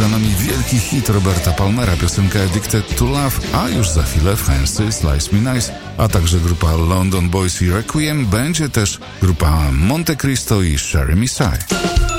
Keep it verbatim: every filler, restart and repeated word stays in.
Za nami wielki hit Roberta Palmera, piosenka Addicted to Love, a już za chwilę w Hensy Slice Me Nice, a także grupa London Boys i Requiem, będzie też grupa Monte Cristo i Sherry Messiah.